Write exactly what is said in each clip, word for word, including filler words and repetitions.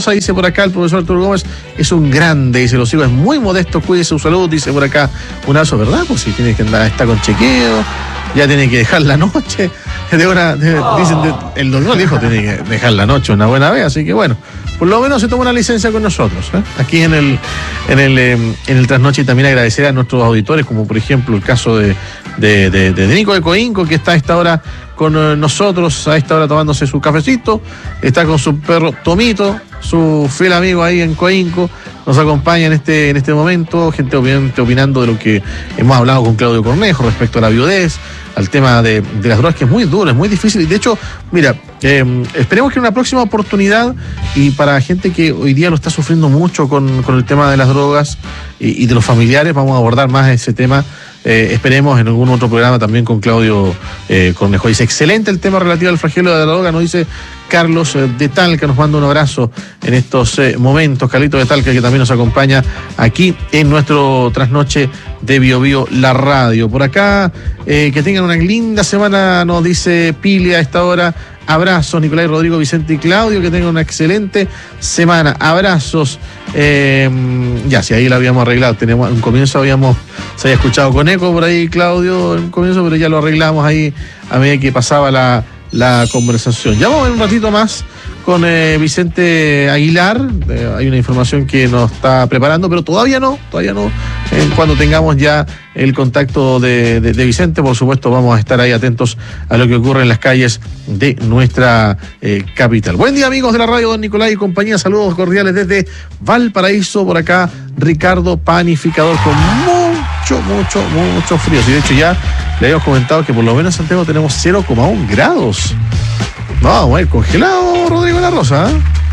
Rosa, dice por acá el profesor Arturo Gómez, es un grande, dice, lo sigo, es muy modesto, cuídese, un saludo, dice por acá un abrazo, ¿verdad? Pues si tiene que andar, está con chequeo, ya tiene que dejar la noche, de una, de, dicen, de, el doctor dijo tiene que dejar la noche una buena vez, así que bueno, por lo menos se toma una licencia con nosotros, ¿eh? Aquí en el, en el, eh, en el Trasnoche, y también agradecer a nuestros auditores, como por ejemplo el caso de, de, de, de Nico de Coinco, que está a esta hora con eh, nosotros, a esta hora tomándose su cafecito, está con su perro Tomito, su fiel amigo ahí en Coinco, nos acompaña en este, en este momento, gente obviamente opinando de lo que hemos hablado con Claudio Cornejo respecto a la viudez, al tema de, de las drogas, que es muy duro, es muy difícil, y de hecho, mira, eh, esperemos que en una próxima oportunidad, y para gente que hoy día lo está sufriendo mucho con, con el tema de las drogas y, y de los familiares, vamos a abordar más ese tema. Eh, esperemos en algún otro programa también con Claudio eh, Cornejo. Dice, excelente el tema relativo al flagelo de la droga, nos dice Carlos eh, de Talca, nos manda un abrazo en estos eh, momentos. Carlito de Talca, que también nos acompaña aquí en nuestro Trasnoche de Bio Bio, la radio. Por acá, eh, que tengan una linda semana, nos dice Pili a esta hora. Abrazos, Nicolás, Rodrigo, Vicente y Claudio, que tengan una excelente semana. Abrazos. Eh, ya, si ahí la habíamos arreglado. Tenemos, en un comienzo habíamos, se había escuchado con eco por ahí, Claudio, en un comienzo, pero ya lo arreglamos ahí a medida que pasaba la, la conversación. Ya vamos a ver un ratito más con eh, Vicente Aguilar. Eh, hay una información que nos está preparando, pero todavía no, todavía no. Eh, cuando tengamos ya el contacto de, de, de Vicente, por supuesto, vamos a estar ahí atentos a lo que ocurre en las calles de nuestra eh, capital. Buen día, amigos de la radio, don Nicolás y compañía. Saludos cordiales desde Valparaíso. Por acá, Ricardo Panificador, con mucho, mucho, mucho frío. Y de hecho ya le habíamos comentado que por lo menos en Santiago tenemos cero coma uno grados. No, vamos a ir congelado, Rodrigo de la Rosa,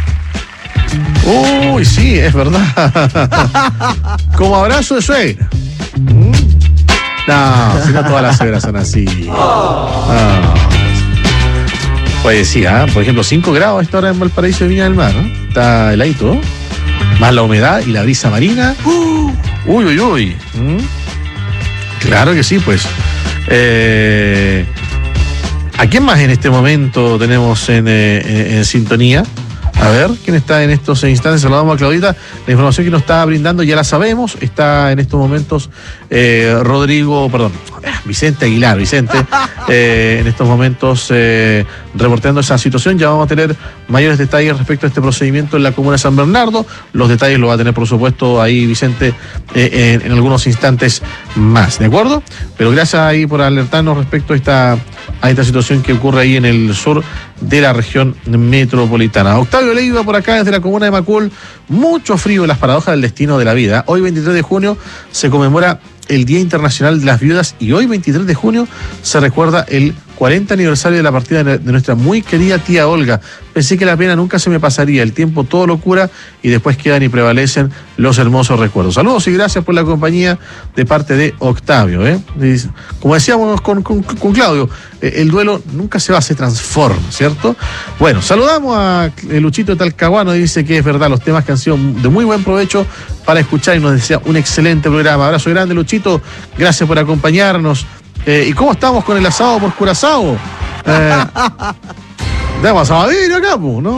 ¿eh? Uy, sí, es verdad. Como abrazo de suegra. ¿Mm? No, si no todas las suegras son así. No. Pues sí, ¿eh? Por ejemplo, cinco grados a esta hora en Valparaíso de Viña del Mar, ¿no? Está heladito, ¿no? Más la humedad y la brisa marina. Uy, uy, uy. ¿Mm? Claro que sí, pues. Eh... ¿A quién más en este momento tenemos en, eh, en, en sintonía? A ver, ¿quién está en estos instantes? Saludamos a Claudita. La información que nos está brindando ya la sabemos. Está en estos momentos eh, Rodrigo, perdón, Vicente Aguilar, Vicente, eh, en estos momentos eh, reportando esa situación. Ya vamos a tener mayores detalles respecto a este procedimiento en la comuna de San Bernardo. Los detalles los va a tener, por supuesto, ahí Vicente eh, en, en algunos instantes más, ¿de acuerdo? Pero gracias ahí por alertarnos respecto a esta, a esta situación que ocurre ahí en el sur de la región metropolitana. Octavio Leiva por acá desde la comuna de Macul. Mucho frío en las paradojas del destino de la vida. Hoy veintitrés de junio se conmemora el Día Internacional de las Viudas y hoy veintitrés de junio se recuerda el cuarenta aniversario de la partida de nuestra muy querida tía Olga. Pensé que la pena nunca se me pasaría, el tiempo todo lo cura y después quedan y prevalecen los hermosos recuerdos. Saludos y gracias por la compañía de parte de Octavio, ¿eh? Como decíamos con, con, con Claudio, el duelo nunca se va, se transforma, ¿cierto? Bueno, saludamos a Luchito de Talcahuano, dice que es verdad, los temas que han sido de muy buen provecho para escuchar y nos desea un excelente programa. Abrazo grande, Luchito, gracias por acompañarnos. Eh, ¿Y cómo estamos con el asado por Curazao? Eh, Damos a vidrio acá, pues, ¿no?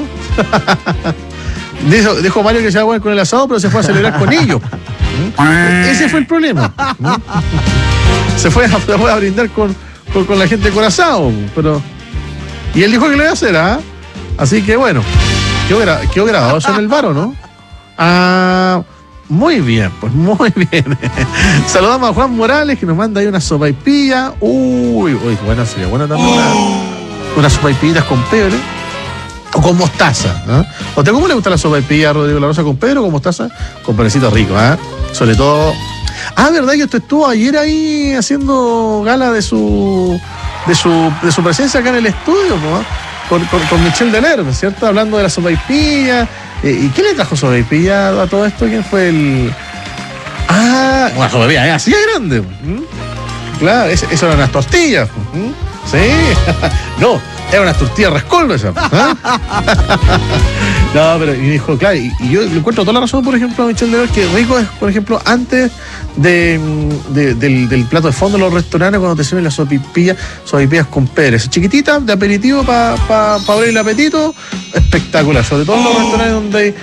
Dijo, dijo Mario que se va a con el asado, pero se fue a celebrar con ellos. ¿Mm? Ese fue el problema. ¿Mm? Se fue a, se fue a brindar con, con, con la gente de Curazao, pero... Y él dijo que lo iba a hacer, ¿ah? ¿eh? Así que bueno, quedó, gra quedó grabado eso en el bar, ¿o no? Ah... Muy bien, pues muy bien. Saludamos a Juan Morales, que nos manda ahí una sopaipilla. Uy, uy, buena, sería buena también una, unas sopaipillas con pebre o con mostaza, ¿no? ¿O te cómo le gusta la sopaipilla, Rodrigo La Rosa, con pebre o con mostaza? Con panecito rico, ¿eh? Sobre todo... Ah, ¿verdad que usted estuvo ayer ahí haciendo gala de su de su, de su presencia acá en el estudio, ¿no? Con, con, con Michelle Delerme, ¿cierto? Hablando de la sopaipilla. ¿Y qué le trajo sopaipilla a todo esto? ¿Quién fue el...? Ah, una sopaipilla así de grande. ¿Mm? Claro, eso, eso eran unas tortillas. ¿Mm? Sí. No, eran unas tortillas rescoldo esas. ¿Ah? No, pero y dijo, claro, y, y yo le encuentro toda la razón, por ejemplo, a Michelle Delerme, que rico es, por ejemplo, antes de, de, del, del plato de fondo de los restaurantes, cuando te sirven las sopaipillas, sopaipillas con peres, chiquititas, de aperitivo para pa, pa abrir el apetito, espectacular, sobre todo en los restaurantes donde hay